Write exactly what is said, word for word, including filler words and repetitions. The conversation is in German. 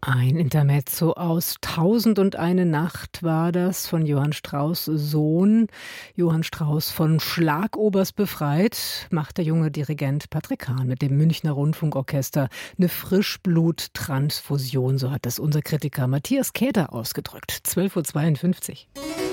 Ein Intermezzo aus Tausend und eine Nacht war das von Johann Strauss' Sohn. Johann Strauss von Schlagobers befreit, macht der junge Dirigent Patrick Hahn mit dem Münchner Rundfunkorchester eine Frischbluttransfusion, so hat das unser Kritiker Matthias Käther ausgedrückt. zwölf Uhr zweiundfünfzig.